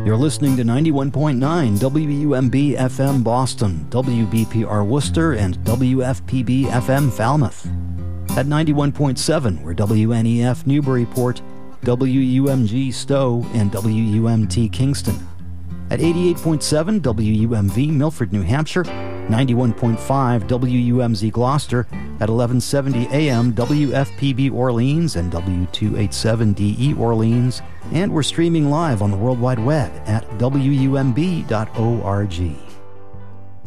You're listening to 91.9 WUMB FM Boston, WBPR Worcester, and WFPB FM Falmouth. At 91.7, we're WNEF Newburyport, WUMG Stowe, and WUMT Kingston. At 88.7 WUMV Milford, New Hampshire, 91.5 WUMZ Gloucester, at 1170 AM WFPB Orleans and W287DE Orleans, and we're streaming live on the World Wide Web at WUMB.org.